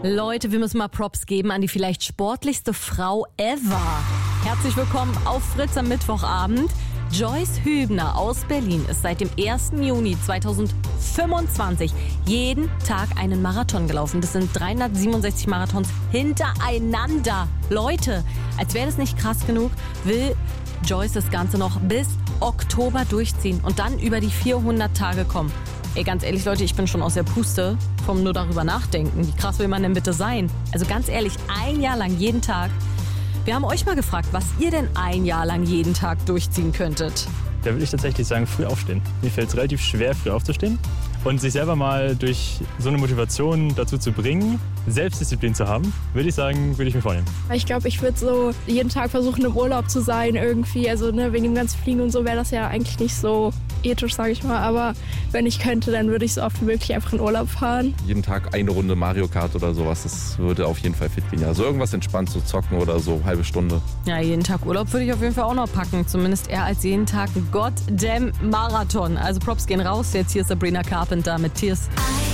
Leute, wir müssen mal Props geben an die vielleicht sportlichste Frau ever. Herzlich willkommen auf Fritz am Mittwochabend. Joyce Hübner aus Berlin ist seit dem 1. Juni 2025 jeden Tag einen Marathon gelaufen. Das sind 367 Marathons hintereinander. Leute, als wäre das nicht krass genug, will Joyce das Ganze noch bis Oktober durchziehen und dann über die 400 Tage kommen. Ey, ganz ehrlich, Leute, ich bin schon aus der Puste vom nur darüber nachdenken. Wie krass will man denn bitte sein? Also ganz ehrlich, ein Jahr lang jeden Tag. Wir haben euch mal gefragt, was ihr denn ein Jahr lang jeden Tag durchziehen könntet. Da würde ich tatsächlich sagen, früh aufstehen. Mir fällt es relativ schwer, früh aufzustehen. Und sich selber mal durch so eine Motivation dazu zu bringen, Selbstdisziplin zu haben, würde ich sagen, würde ich mir vornehmen. Ich glaube, ich würde so jeden Tag versuchen, im Urlaub zu sein irgendwie. Also wegen dem ganzen Fliegen und so wäre das ja eigentlich nicht so ethisch, sage ich mal. Aber wenn ich könnte, dann würde ich so oft wie möglich einfach in Urlaub fahren. Jeden Tag eine Runde Mario Kart oder sowas, das würde auf jeden Fall fit gehen. Also irgendwas entspannt zu zocken oder so, halbe Stunde. Ja, jeden Tag Urlaub würde ich auf jeden Fall auch noch packen. Zumindest eher als jeden Tag ein Goddamn Marathon. Also Props gehen raus. Jetzt hier ist Sabrina Carpenter mit Tears.